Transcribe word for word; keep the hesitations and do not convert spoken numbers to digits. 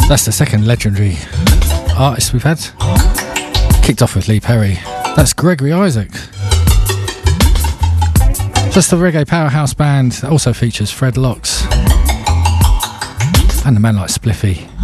That's the second legendary artist we've had. Kicked off with Lee Perry. That's Gregory Isaac. Just the reggae powerhouse band that also features Fred Locks and a man like Spliffy.